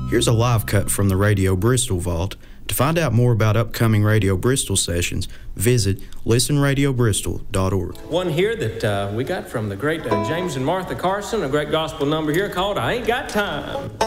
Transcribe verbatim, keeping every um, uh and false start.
Here's a live cut from the Radio Bristol Vault. To find out more about upcoming Radio Bristol sessions, visit listen radio bristol dot org. One here that uh, we got from the great uh, James and Martha Carson, a great gospel number here called I Ain't Got Time.